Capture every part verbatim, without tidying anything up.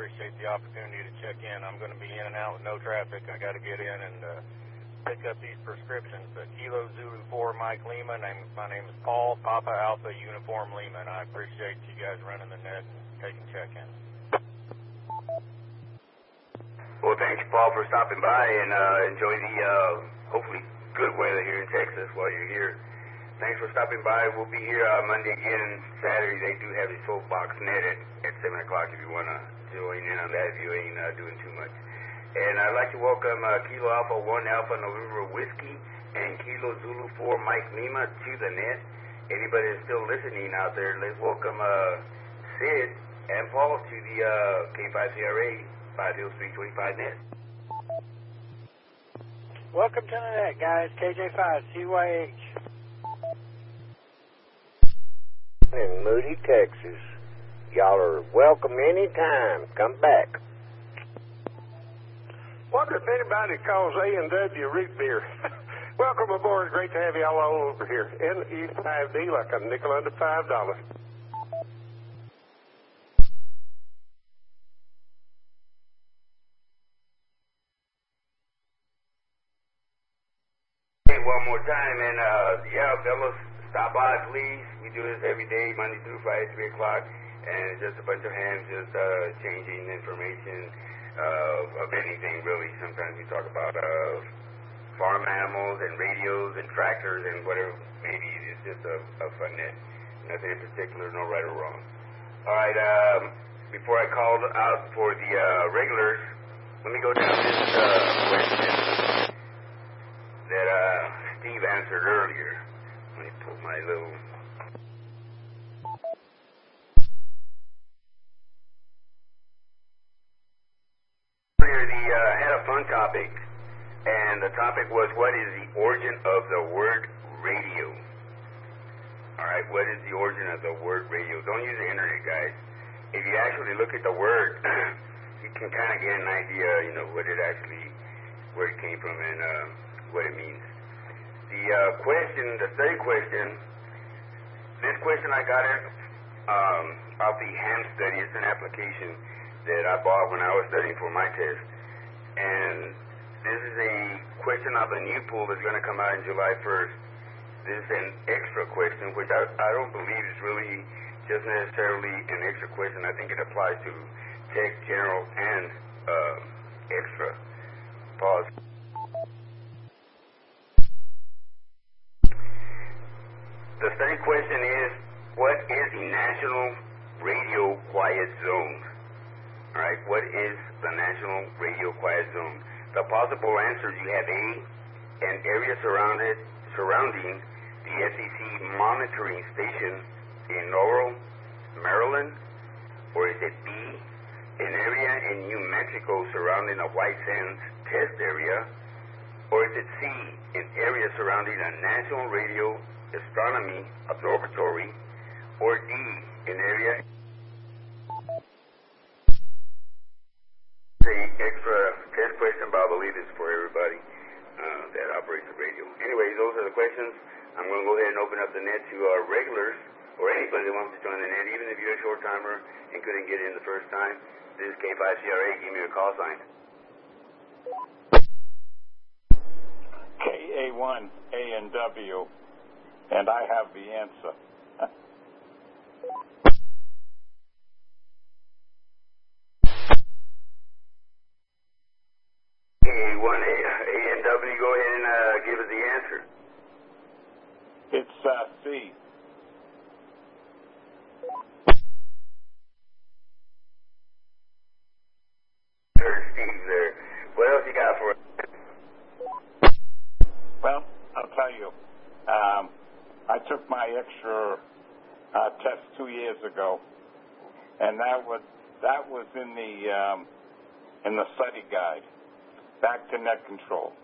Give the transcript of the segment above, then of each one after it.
appreciate the opportunity to check in. I'm going to be in and out with no traffic. I got to get in and uh, pick up these prescriptions. Uh, Kilo Zulu four Mike Lima. Name, my name is Paul, Papa Alpha Uniform Lima, and I appreciate you guys running the net and taking check-ins. Well, thank you, Paul, for stopping by, and uh, enjoy the uh, hopefully good weather here in Texas while you're here. Thanks for stopping by. We'll be here uh, Monday again, and Saturday they do have a soapbox net at, at seven o'clock if you want to join in on that if you ain't uh, doing too much. And I'd like to welcome uh, Kilo Alpha one Alpha November Whiskey and Kilo Zulu four Mike Lima to the net. Anybody that's still listening out there, let's welcome uh, Sid and Paul to the uh, K five C R A five Hills three twenty-five net. Welcome to the net, guys. K J five C Y H. In Moody, Texas. Y'all are welcome anytime. Come back. Wonder if anybody calls A and W root beer. Welcome aboard. Great to have you all over here. N E five D, like a nickel under five dollars. Hey, one more time, and uh, yeah, fellas, stop by, please. We do this every day, Monday through Friday, three o'clock, and it's just a bunch of hands just uh, changing information uh, of anything, really. Sometimes we talk about uh, farm animals and radios and tractors and whatever. Maybe it's just a, a fun net. Nothing in particular, no right or wrong. All right, um, before I call out for the uh, regulars, let me go down this uh, question that uh, Steve answered earlier. Let me put my little... Earlier, the uh, had a fun topic, and the topic was, what is the origin of the word radio? All right, what is the origin of the word radio? Don't use the internet, guys. If you actually look at the word, you can kind of get an idea, you know, what it actually, where it came from and uh, what it means. The uh, question, the third question, this question I got it um, off the Ham Study. It's an application that I bought when I was studying for my test. And this is a question of a new pool that's going to come out in July first. This is an extra question, which I, I don't believe is really just necessarily an extra question. I think it applies to tech, general, and uh, extra. Pause. The third question is, what is the National Radio Quiet Zone? All right, what is the National Radio Quiet Zone? The possible answers, you have A, an area surrounded surrounding the S E C monitoring station in Laurel, Maryland, or is it B, an area in New Mexico surrounding a White Sands test area, or is it C, an area surrounding a National Radio Astronomy Observatory, or D, an area... The extra test question, but I believe it's for everybody uh, that operates the radio. Anyways, those are the questions. I'm going to go ahead and open up the net to our regulars, or anybody that wants to join the net, even if you're a short-timer and couldn't get in the first time. This is K five C R A. Give me a call sign. K A one A N W, and I have the answer. K A one A N W, go ahead and uh, give us the answer. It's uh, C. There's Steve there. What else you got for us? Well, I'll tell you. Um, I took my extra uh, test two years ago, and that was that was in the um, in the study guide. Back to net control.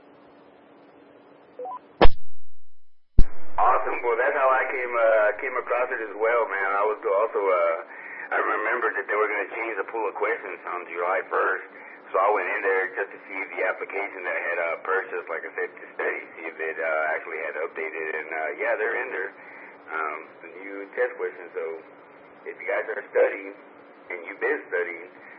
Awesome. Well, that's how I came uh, came across it as well, man. I was also uh, I remembered that they were going to change the pool of questions on July first, so I went in there just to see if the application that I had uh, purchased, like I said, to study, see if it uh, actually had updated, and uh, yeah, they're in there. Um, the new test questions. So if you guys are studying and you've been studying,